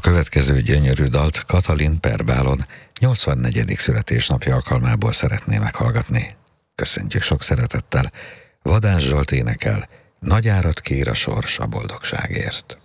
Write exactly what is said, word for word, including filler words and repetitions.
következő gyönyörű dalt Katalin Perbálon nyolcvannegyedik születésnapja alkalmából szeretné meghallgatni. Köszöntjük sok szeretettel. Vadás Zsolt énekel, Nagy árat kér a sors a boldogságért.